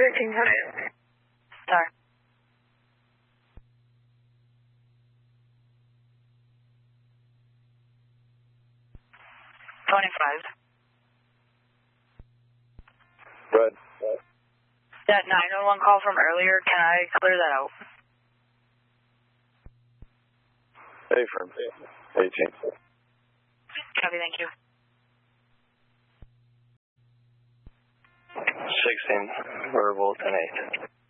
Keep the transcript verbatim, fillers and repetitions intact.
thirteen hundred. Star. twenty-five. Red. That nine one one call from earlier, can I clear that out? A-firm. eighteen. Copy, thank you. sixteen, verbal, ten eight.